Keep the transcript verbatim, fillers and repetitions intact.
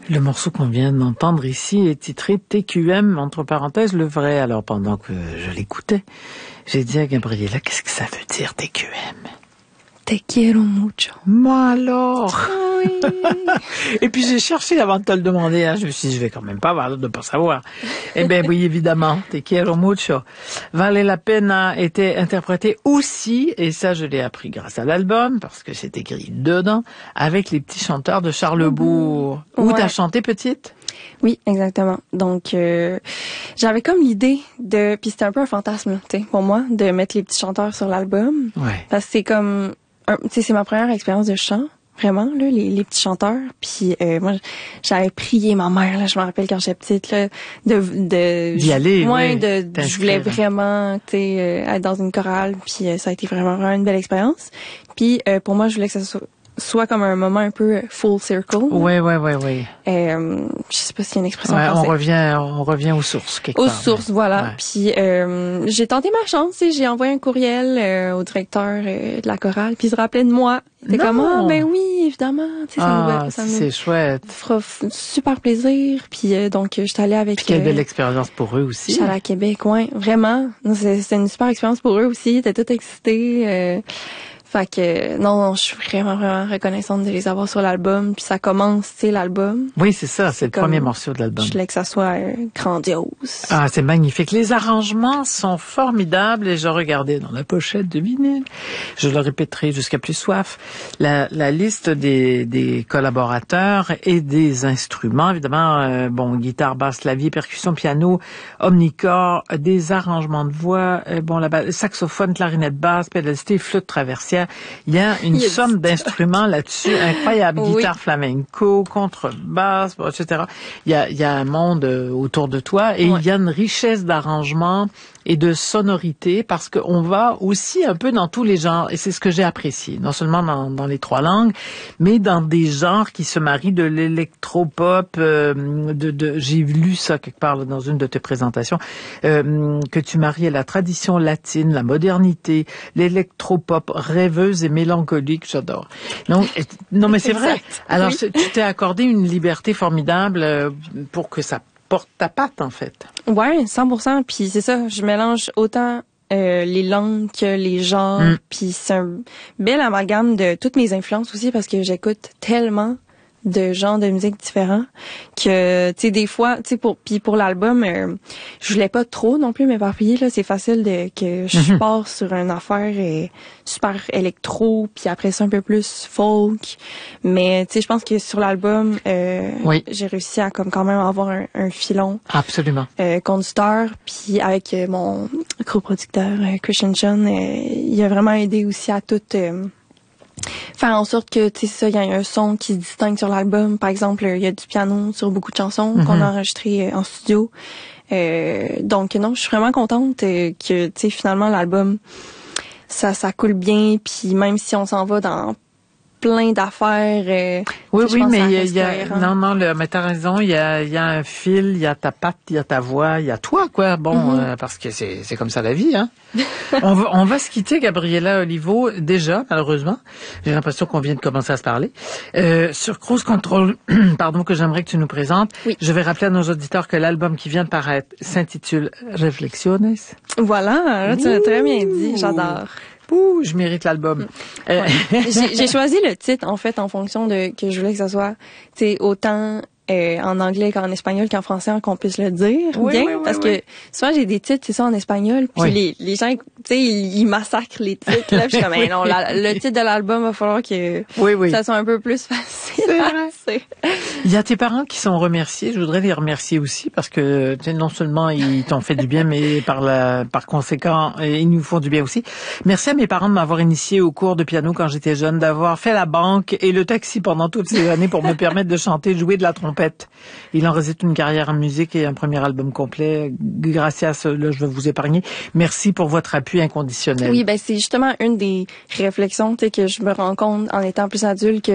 Le morceau qu'on vient d'entendre ici est titré T Q M, entre parenthèses, le vrai. Alors, pendant que je l'écoutais, j'ai dit à Gabriela, qu'est-ce que ça veut dire T Q M? Te quiero mucho. Moi alors. Oui. Et puis j'ai cherché avant de te le demander, hein. Je me suis dit, je vais quand même pas avoir l'air de pas savoir. Eh ben oui, évidemment, Te quiero mucho. Vale la pena était interprété aussi, et ça je l'ai appris grâce à l'album, parce que c'est écrit dedans, avec les petits chanteurs de Charlesbourg. Mmh. Où ouais. t'as chanté petite? Oui, exactement. Donc, euh, j'avais comme l'idée de, puis c'était un peu un fantasme, tu sais, pour moi, de mettre les petits chanteurs sur l'album. Ouais. Parce que c'est comme, tu sais, c'est ma première expérience de chant. Vraiment, là, les, les petits chanteurs. Puis euh, moi, j'avais prié ma mère, là, je me rappelle quand j'étais petite, là, de... de d'y aller, moi, oui. de, je voulais vraiment, tu sais, euh, être dans une chorale. Puis euh, ça a été vraiment, vraiment une belle expérience. Puis euh, pour moi, je voulais que ça soit, soit comme un moment un peu full circle. Oui, oui, oui, oui. Euh, je sais pas s'il y a une expression ouais, en français. On revient, on revient aux sources, quelque aux part. Aux sources, ouais. voilà. Ouais. Puis euh, j'ai tenté ma chance, tu sais, j'ai envoyé un courriel euh, au directeur euh, de la chorale, puis il se rappelait de moi. Il était comme, ah, ben oui, évidemment, tu sais, ah, ça nous, ça nous c'est chouette. fera super plaisir. Puis euh, donc, j'étais allée avec... Puis quelle euh, belle expérience pour eux aussi. J'étais allée à Québec, ouais, vraiment. C'était une super expérience pour eux aussi, ils étaient tous excités. Euh, Fait que, non, non, je suis vraiment, vraiment reconnaissante de les avoir sur l'album. Puis ça commence, tu sais, l'album. Oui, c'est ça, c'est le premier morceau de l'album. Je voulais que ça soit euh, grandiose. Ah, c'est magnifique. Les arrangements sont formidables et je regardais dans la pochette de vinyle. Je le répéterai jusqu'à plus soif. La, la liste des, des collaborateurs et des instruments, évidemment, euh, bon, guitare, basse, clavier, percussion, piano, omnichord, des arrangements de voix, euh, bon, la saxophone, clarinette basse, pédalité, flûte traversière. Il y a une il y a somme d'instruments là-dessus incroyable. Oui. Guitare flamenco, contrebasse, et cetera. Il y a, il y a un monde autour de toi et ouais. il y a une richesse d'arrangements et de sonorité parce qu'on va aussi un peu dans tous les genres et c'est ce que j'ai apprécié. Non seulement dans, dans les trois langues, mais dans des genres qui se marient de l'électropop, euh, de, de, j'ai lu ça quelque part là, dans une de tes présentations, euh, que tu mariais la tradition latine, la modernité, l'électropop rêveuse et mélancolique, j'adore. Donc, non mais c'est vrai. Alors oui. tu t'es accordé une liberté formidable pour que ça porte ta patte, en fait. Ouais, cent pour cent. Puis c'est ça, je mélange autant euh, les langues que les genres. Mm. Puis c'est un bel amalgame de toutes mes influences aussi parce que j'écoute tellement de genres de musique différents que tu sais des fois tu sais pour puis pour l'album euh, je voulais pas trop non plus m'éparpiller là, c'est facile de que je mm-hmm. pars sur une affaire euh, super électro puis après ça un peu plus folk, mais tu sais je pense que sur l'album euh, oui. j'ai réussi à comme quand même avoir un, un filon absolument euh, conducteur, puis avec euh, mon coproducteur euh, Christian John, euh, il a vraiment aidé aussi à tout euh, faire en sorte que, tu sais, ça, il y a un son qui se distingue sur l'album. Par exemple, il y a du piano sur beaucoup de chansons mm-hmm. qu'on a enregistrées en studio. Euh, donc, non, je suis vraiment contente euh, que, tu sais, finalement, l'album, ça, ça coule bien. Puis même si on s'en va dans plein d'affaires. Euh, oui, oui, mais il y a, y a non, non, le, mais t'as raison, il y a, il y a un fil, il y a ta patte, il y a ta voix, il y a toi, quoi. Bon, mm-hmm. euh, parce que c'est, c'est comme ça la vie, hein. on va, on va se quitter, Gabriela Olivo, déjà, malheureusement. J'ai l'impression qu'on vient de commencer à se parler. Euh, sur Cruise Control, pardon, que j'aimerais que tu nous présentes. Oui. Je vais rappeler à nos auditeurs que l'album qui vient de paraître s'intitule Reflexiones. Voilà, là, tu l'as très bien dit, j'adore. Ouh, je mérite l'album. Ouais. j'ai, j'ai choisi le titre, en fait, en fonction de que je voulais que ça soit, tu sais, autant euh, en anglais qu'en espagnol qu'en français, qu'on puisse le dire oui, bien. Oui, oui, parce oui. que souvent, j'ai des titres, c'est ça, en espagnol, puis oui. les, les gens, tu sais, ils, ils massacrent les titres, là, puis je suis comme, oui. non, la, le titre de l'album, va falloir que oui, oui. ça soit un peu plus facile. C'est vrai. C'est... Il y a tes parents qui sont remerciés, je voudrais les remercier aussi, parce que, tu sais, non seulement ils t'ont fait du bien, mais par la, par conséquent, ils nous font du bien aussi. Merci à mes parents de m'avoir initié au cours de piano quand j'étais jeune, d'avoir fait la banque et le taxi pendant toutes ces années pour me permettre de chanter, jouer de la trompette. Il en résiste une carrière en musique et un premier album complet. Gracias, là, je vais vous épargner. Merci pour votre appui inconditionnel. Oui, ben, c'est justement une des réflexions, tu sais, que je me rends compte en étant plus adulte que